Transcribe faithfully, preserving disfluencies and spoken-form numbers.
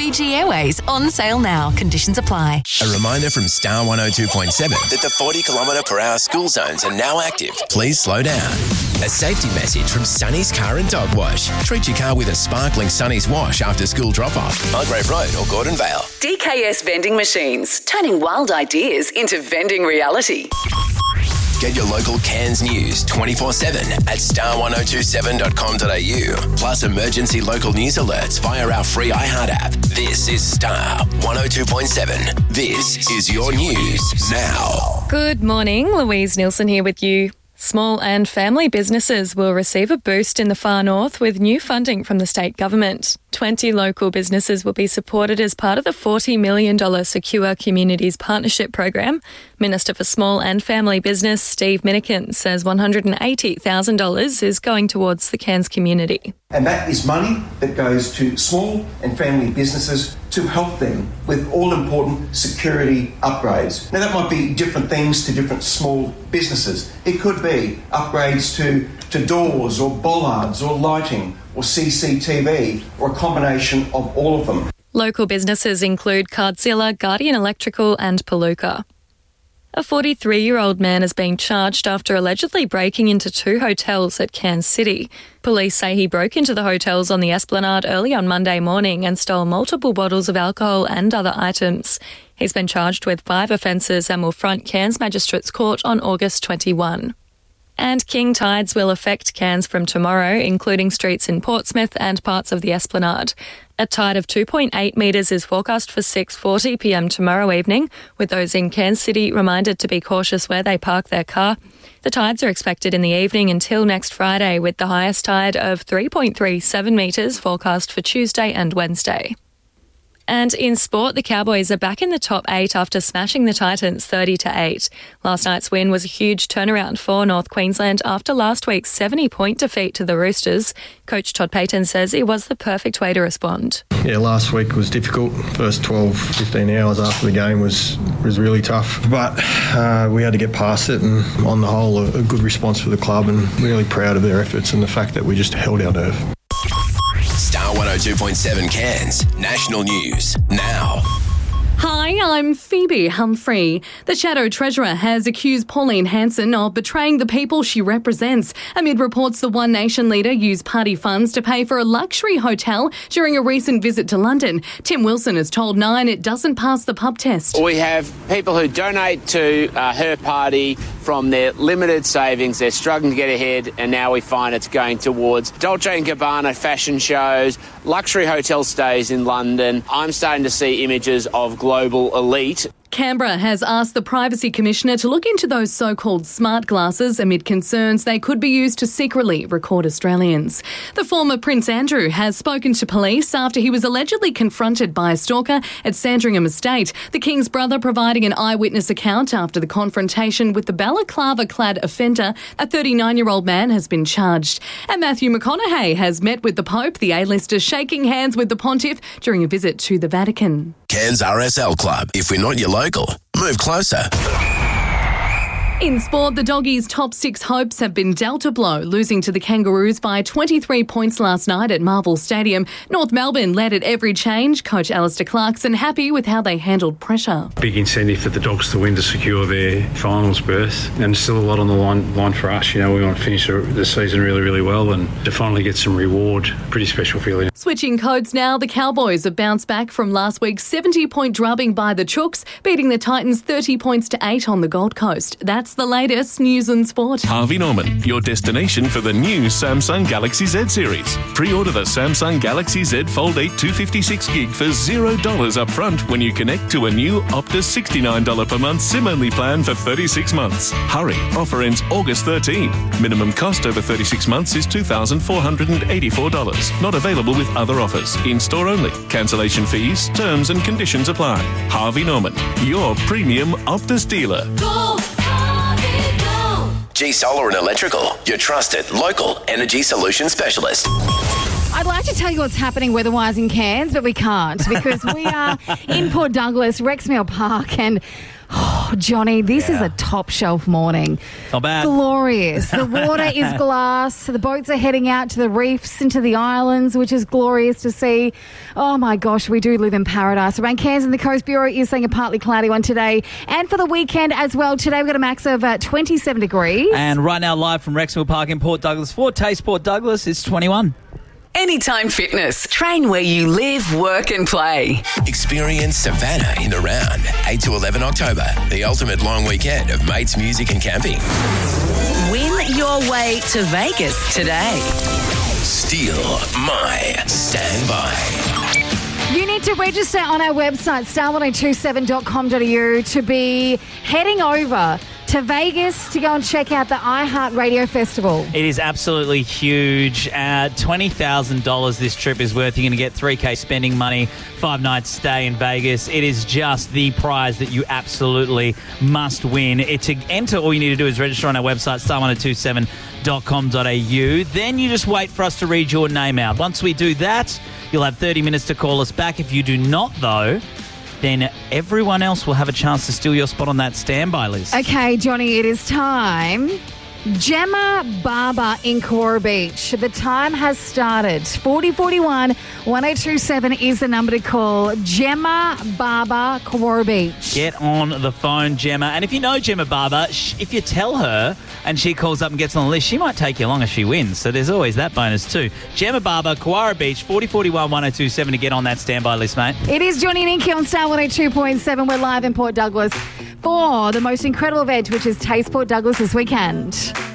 Fiji Airways on sale now. Conditions apply. A reminder from Star one oh two point seven that the forty kilometre per hour school zones are now active. Please slow down. A safety message from Sunny's Car and Dog Wash. Treat your car with a sparkling Sunny's wash after school drop-off. Mulgrave Road or Gordon Vale. D K S Vending Machines, turning wild ideas into vending reality. Get your local Cairns news twenty-four seven at star one oh two seven dot com dot a u. Plus emergency local news alerts via our free iHeart app. This is Star one oh two point seven. This is your news now. Good morning, Louise Nielsen here with you. Small and family businesses will receive a boost in the far north with new funding from the state government. twenty local businesses will be supported as part of the forty million dollars Secure Communities Partnership Program. Minister for Small and Family Business, Steve Minikin, says one hundred eighty thousand dollars is going towards the Cairns community. And that is money that goes to small and family businesses to help them with all-important security upgrades. Now, that might be different things to different small businesses. It could be upgrades to, to doors or bollards or lighting or C C T V or a combination of all of them. Local businesses include Cardzilla, Guardian Electrical and Palooka. A forty-three-year-old man is being charged after allegedly breaking into two hotels at Cairns City. Police say he broke into the hotels on the Esplanade early on Monday morning and stole multiple bottles of alcohol and other items. He's been charged with five offences and will front Cairns Magistrates Court on August twenty-first. And king tides will affect Cairns from tomorrow, including streets in Portsmouth and parts of the Esplanade. A tide of two point eight metres is forecast for six forty p m tomorrow evening, with those in Cairns City reminded to be cautious where they park their car. The tides are expected in the evening until next Friday, with the highest tide of three point three seven metres forecast for Tuesday and Wednesday. And in sport, the Cowboys are back in the top eight after smashing the Titans thirty to eight. Last night's win was a huge turnaround for North Queensland after last week's seventy-point defeat to the Roosters. Coach Todd Payton says it was the perfect way to respond. Yeah, last week was difficult. First twelve, fifteen hours after the game was was really tough. But uh, we had to get past it, and on the whole, a, a good response for the club, and really proud of their efforts and the fact that we just held our nerve. Star one oh two point seven Cairns National News now. Hi, I'm Phoebe Humphrey. The Shadow Treasurer has accused Pauline Hanson of betraying the people she represents amid reports the One Nation leader used party funds to pay for a luxury hotel during a recent visit to London. Tim Wilson has told Nine it doesn't pass the pub test. We have people who donate to uh, her party from their limited savings. They're struggling to get ahead, and now we find it's going towards Dolce and Gabbana fashion shows, luxury hotel stays in London. I'm starting to see images of global elite. Canberra has asked the Privacy Commissioner to look into those so-called smart glasses amid concerns they could be used to secretly record Australians. The former Prince Andrew has spoken to police after he was allegedly confronted by a stalker at Sandringham Estate. The King's brother providing an eyewitness account after the confrontation with the balaclava-clad offender. A thirty-nine-year-old man has been charged. And Matthew McConaughey has met with the Pope, the A-lister shaking hands with the Pontiff during a visit to the Vatican. Cairns R S L Club. If we're not your local, move closer. In sport, the Doggies' top six hopes have been dealt a blow, losing to the Kangaroos by twenty-three points last night at Marvel Stadium. North Melbourne led at every change. Coach Alistair Clarkson happy with how they handled pressure. Big incentive for the Dogs to win to secure their finals berth, and still a lot on the line, line for us. You know, we want to finish the season really, really well and to finally get some reward. Pretty special feeling. Switching codes now, the Cowboys have bounced back from last week's seventy-point drubbing by the Chooks, beating the Titans thirty points to eight on the Gold Coast. That's the latest news and sport. Harvey Norman, your destination for the new Samsung Galaxy Z series. Pre-order the Samsung Galaxy Z Fold eight two fifty-six gig for zero dollars up front when you connect to a new Optus sixty-nine dollars per month SIM-only plan for thirty-six months. Hurry, offer ends August thirteenth. Minimum cost over thirty-six months is two thousand four hundred eighty-four dollars. Not available with other offers. In-store only. Cancellation fees, terms and conditions apply. Harvey Norman, your premium Optus dealer. Go, Harvey, go. G Solar and Electrical, your trusted local energy solution specialist. I'd like to tell you what's happening weather-wise in Cairns, but we can't because we are in Port Douglas, Rexmill Park, and... Oh, Oh, Johnny, this Yeah. is a top shelf morning. Not bad. Glorious. The water is glass. The boats are heading out to the reefs, into the islands, which is glorious to see. Oh, my gosh, we do live in paradise. Around Cairns and the Coast Bureau is saying a partly cloudy one today. And for the weekend as well, today we've got a max of uh, twenty-seven degrees. And right now, live from Rexmill Park in Port Douglas for Taste Port Douglas, it's twenty-one. Anytime Fitness. Train where you live, work and play. Experience Savannah in the round. eight to eleven October. The ultimate long weekend of mates, music and camping. Win your way to Vegas today. Steal my standby. You need to register on our website, star one oh two seven dot com dot a u, to be heading over to Vegas to go and check out the iHeartRadio Festival. It is absolutely huge. Uh, twenty thousand dollars this trip is worth. You're going to get three K spending money, five nights stay in Vegas. It is just the prize that you absolutely must win. It, to enter, all you need to do is register on our website, star one oh two seven dot com dot a u. Then you just wait for us to read your name out. Once we do that, you'll have thirty minutes to call us back. If you do not, though, then everyone else will have a chance to steal your spot on that standby list. Okay, Johnny, it is time. Gemma Barber in Cora Beach. The time has started. forty forty-one, one oh two seven is the number to call. Gemma Barber, Cora Beach. Get on the phone, Gemma. And if you know Gemma Barber, sh- if you tell her and she calls up and gets on the list, she might take you along if she wins. So there's always that bonus too. Gemma Barber, Cora Beach, forty forty-one, one oh two seven to get on that standby list, mate. It is Johnny and Inky on Star one oh two point seven. We're live in Port Douglas for the most incredible event, which is Taste Port Douglas this weekend.